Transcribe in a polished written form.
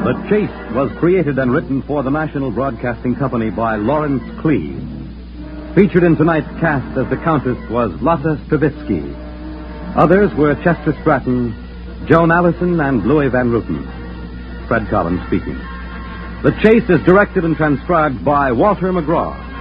The Chase was created and written for the National Broadcasting Company by Lawrence Cleave. Featured in tonight's cast as the Countess was Lotta Stravitsky. Others were Chester Stratton, Joan Allison, and Louis Van Ruten. Fred Collins speaking. The Chase is directed and transcribed by Walter McGraw.